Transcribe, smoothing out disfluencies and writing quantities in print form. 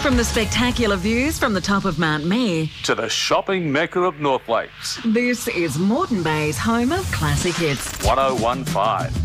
From the spectacular views from the top of Mount Mee to the shopping mecca of North Lakes. This is Moreton Bay's home of classic hits. 1015